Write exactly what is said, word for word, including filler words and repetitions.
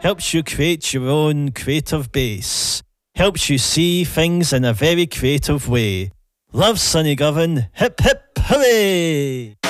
helps you create your own creative base, helps you see things in a very creative way. Love Sunny Govan, hip hip hooray!